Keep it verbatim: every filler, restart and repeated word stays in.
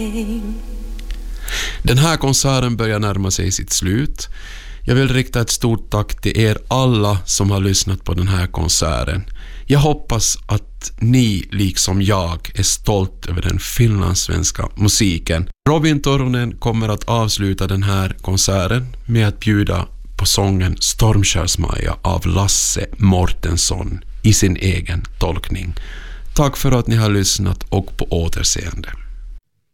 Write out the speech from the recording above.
Den här konserten börjar närma sig sitt slut. Jag vill rikta ett stort tack till er alla som har lyssnat på den här konserten. Jag hoppas att ni, liksom jag, är stolt över den finlandssvenska musiken. Robin Toronen kommer att avsluta den här konserten med att bjuda på sången Stormskärsmaja av Lasse Mortensson i sin egen tolkning. Tack för att ni har lyssnat och på återseende.